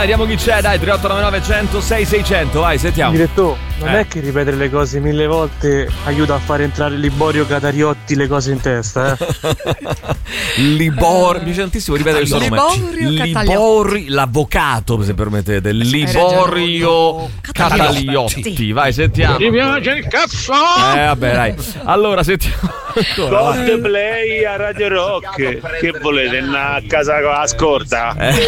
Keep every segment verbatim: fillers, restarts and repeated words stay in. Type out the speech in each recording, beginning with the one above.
vediamo chi c'è, dai, tre otto nove nove zero zero sei seicento, vai, sentiamo. Direttore, non Eh. è che ripetere le cose mille volte aiuta a far entrare Liborio Catariotti le cose in testa, eh? Libor, mi piace tantissimo ripetere il suo nome. Liborio Libori, l'avvocato, se permettete, Liborio Cataliotti. Vai, sentiamo. Mi piace il cazzo! Eh, vabbè, dai. Allora, sentiamo ancora. vai. Coldplay a Radio Rock. Che volete? A casa con la scorta? Eh.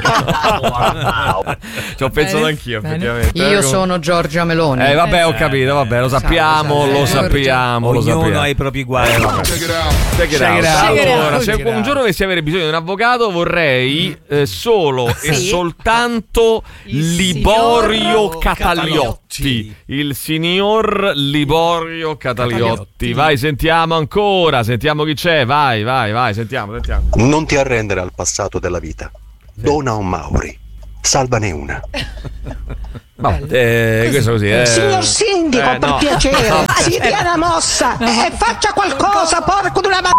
Ci ho pensato anch'io, effettivamente. Io sono Giorgia Meloni. Eh, vabbè, ho capito, vabbè, lo sappiamo, lo sappiamo, lo Ognuno sappiamo. ha i propri guai. Eh, vabbè. Check it out. Allora, se un giorno dovessi avere bisogno di un avvocato, vorrei eh, solo e Sì. soltanto Il Liborio signor Cataliotti. Il signor Liborio Cataliotti. Vai, sentiamo ancora, sentiamo chi c'è. Vai, vai, vai, sentiamo, sentiamo. Non ti arrendere al passato della vita. Dona un Mauri. Salvane una. No, eh, questo così, eh. Signor Sindaco, Eh, per no. piacere, No. si dia una mossa e faccia qualcosa, porco di una ma...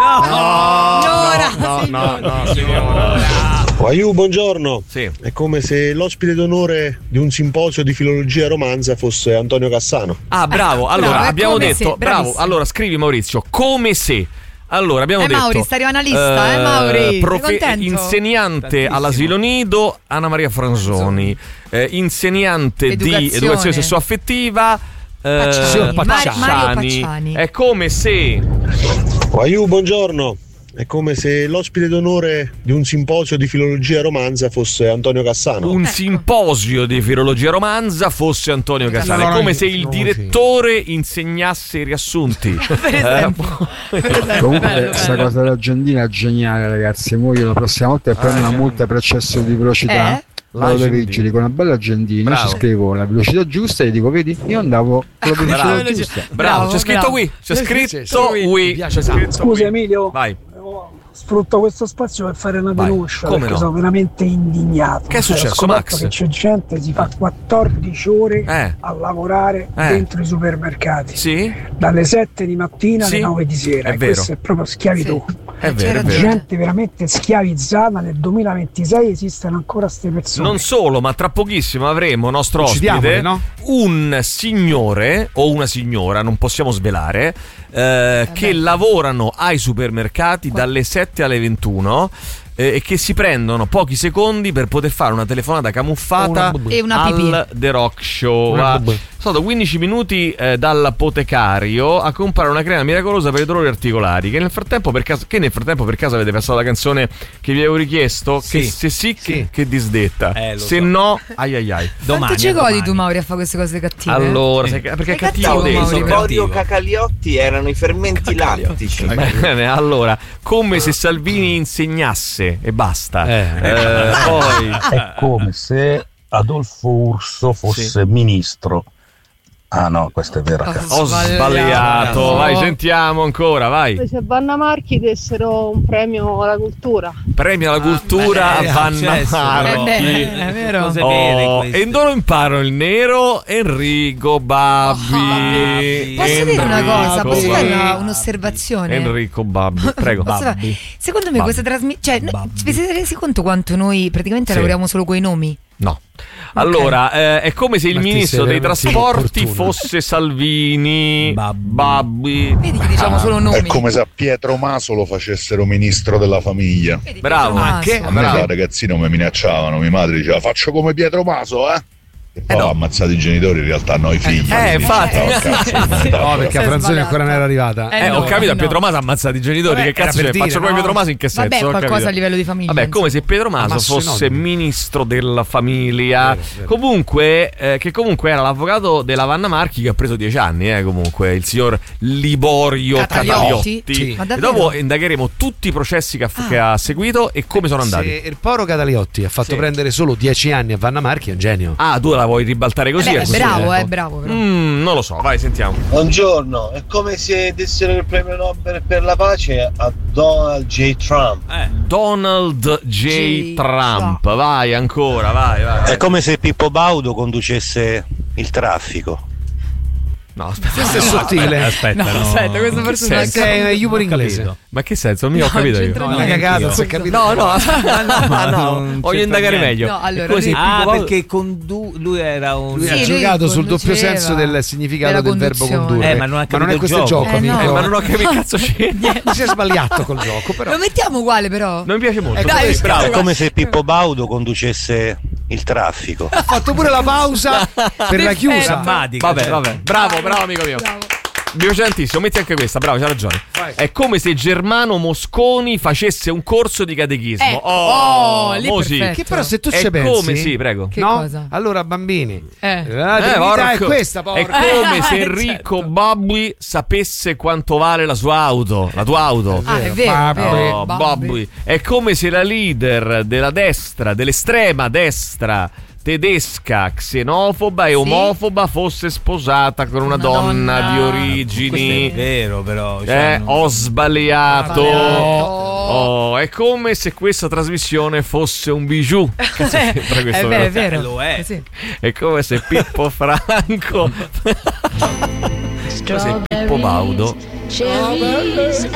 No, no, no, no, signora. Aiù, buongiorno. Sì. È come se l'ospite d'onore di un simposio di filologia romanza fosse Antonio Cassano. Ah, bravo. Allora, Bravo, è abbiamo come detto, se, bravo. bravissimo. Allora, scrivi Maurizio, come se. Allora, abbiamo Eh, detto Mauri, sta arrivando una lista, eh, Mauri? Sei contento? insegnante Tantissimo. all'asilo nido Anna Maria Franzoni, eh, insegnante di Educazione. educazione sessuaffettiva eh, Pacciani. Mar- Pacciani. Mario Pacciani. È come se Aiù, buongiorno. È come se l'ospite d'onore di un simposio di filologia romanza fosse Antonio Cassano. un simposio di filologia romanza fosse Antonio Cassano. No, È no, come no, se il no, direttore insegnasse i riassunti. Per esempio. Per esempio, Comunque bello, questa bello. cosa dell'Argentina è geniale, ragazzi. Mo io la prossima volta che prendo una multa per eccesso di velocità, Eh? vado dai vigili con una bella agendina, Bravo. ci scrivo la velocità giusta e gli dico: vedi, io andavo con la velocità Bravo. giusta. Bravo, Bravo, c'è scritto bravo. qui, c'è Sì, sì, scritto sì, sì. qui. Mi piace C'è tanto. scritto Scusa qui. Emilio, Vai. sfrutto questo spazio per fare una Vai. denuncia Come perché no? sono veramente indignato. Che è Cioè, successo, ho scoperto Max? che c'è gente che si fa quattordici ore Eh. a lavorare Eh. dentro i supermercati, Sì? dalle sette di mattina Sì. alle nove di sera. È E vero. Questo è proprio schiavitù. È vero, è vero. Gente veramente schiavizzata. Nel duemilaventisei esistono ancora queste persone. Non solo, ma tra pochissimo avremo nostro ospite, Uccidiamole, no? un signore o una signora, non possiamo svelare, eh, che lavorano ai supermercati dalle sette alle ventuno eh, e che si prendono pochi secondi per poter fare una telefonata camuffata E una pipì. al The Rock Show. Una Va- bubba. Sono stato quindici minuti eh, dall'apotecario a comprare una crema miracolosa per i dolori articolari. Che nel frattempo, per caso, che nel frattempo per caso avete passato la canzone che vi avevo richiesto? Sì. Che se sì, Sì. Che, che disdetta. Eh, lo se so. no, ai ai ai. Domani. Quanto ci a godi domani. tu, Mauri, a fare queste cose cattive? Allora, Sì. sai che- perché è È cattivo cattivo, dentro. Mauri, Sono però. cattivo. Cacagliotti erano i fermenti lattici. Bene, allora, come se Salvini insegnasse e basta. Eh. Eh, poi È come se Adolfo Urso fosse ministro. Ah no, questo è vero. cazzo. ho sbagliato. Vai, sentiamo ancora, vai. Se Vanna Marchi dessero un premio alla cultura. Premio alla cultura beh, a Vanna accesso, Marchi. però. Eh, è vero. Cose Oh, vere queste. e dove imparano il nero? Enrico Babbi. Babbi. Posso dire una cosa? Enrico Posso fare una- Babbi. un'osservazione? Enrico Babbi, prego. Posso fare- Secondo me Babbi. questa trasmissione, cioè, no- Babbi. vi siete resi conto quanto noi praticamente Sì. lavoriamo solo coi nomi? No. Allora, eh, è come se il Marti, ministro sei dei veramente trasporti opportuno. fosse Salvini. Babbi. Babbi. Vedi che diciamo solo nomi. È come se a Pietro Maso lo facessero ministro della famiglia. Vedi, Bravo. Pietro Anche? Maso. A me Bravo. da ragazzino mi minacciavano, mia madre diceva faccio come Pietro Maso, eh? E poi no. ha ammazzato i genitori, in realtà noi figli. Eh, quindi infatti. dice, "Oh, cazzo, Sì, come sì. metà, No, però". perché a Sei Franzoni sbagliato. ancora non era arrivata. Eh, Eh, no, ho capito, a no. Pietro Maso ha ammazzato i genitori. Vabbè, che cazzo era c'è? per dire, Faccio come no? Pietro Maso in che senso? Vabbè, Ho qualcosa capito. a livello di famiglia. Vabbè, come se Pedro Maso Ammasso i fosse nonni. ministro della famiglia. Vero, vero. Comunque, eh, che comunque era l'avvocato della Vanna Marchi che ha preso dieci anni, eh, comunque, il signor Liborio Cataliotti. Cataliotti. Sì. Ma E davvero? dopo indagheremo tutti i processi che ha, che ha seguito e come sono andati. Se il Poro Cataliotti ha fatto Sì. prendere solo dieci anni a Vanna Marchi, è un genio. Ah, tu la vuoi ribaltare così? Beh, è è così, bravo, eh? è bravo. Però. Mm, non lo so, vai, sentiamo. Buongiorno, è come se dessero il premio Nobel per la pace a Donald J. Trump. Eh. Donald J. J. Trump. Vai ancora, vai, vai. È come se Pippo Baudo conducesse il traffico. No, aspetta. Questo è sottile. Aspetta, No, no. aspetta, questo forse non Questo è humor inglese. Ma che senso? Non mi ho capito io. No, una cagata, non si è capito. No, no, aspetta, no, Ma no, non voglio c'entra indagare niente. meglio. No, allora, È come se lui- Pippo Ah, Baudo- perché condu- lui era un. Lui Sì, ha lui giocato sul doppio conduceva senso del significato della del verbo conduzione. condurre. Eh, ma non ha capito è il questo il gioco. gioco, Eh, no. amico. Eh, ma non ho capito che cazzo c'è. Mi si è sbagliato col gioco, però. Lo mettiamo uguale però. Non mi piace molto. Eh, Dai, dai, bravo. È come se Pippo Baudo conducesse il traffico. Ha fatto pure la pausa per la chiusa. Drammatica, Vabbè, cioè. vabbè. Bravo, bravo amico mio. Bravo. Mi piace tantissimo, metti anche questa, bravo, c'ha ragione. Vai. È come se Germano Mosconi facesse un corso di catechismo. Ecco. Oh, lì mo sì. perfetto. Che però se tu È ci pensi, come, sì, prego. Che no? cosa? Allora bambini, Eh. la Eh, Trinità è porco. questa, È porca. come se Eh, Enrico certo. Bobby sapesse quanto vale la sua auto, la tua auto. Ah, è vero, Babbi. è vero. Oh, Babbi. Bobby. È come se la leader della destra, dell'estrema destra tedesca, xenofoba e Sì. omofoba fosse sposata con una, Una donna, donna. di Questo è origini. vero, però. Eh, cioè, non- ho sbagliato. Sbagliato. Oh, è come se questa trasmissione fosse un bijou. Cazzo c'entra questo, Eh, beh, però? è vero. Eh, lo è. Eh, sì. È come se Pippo Franco. Come se Pippo Baudo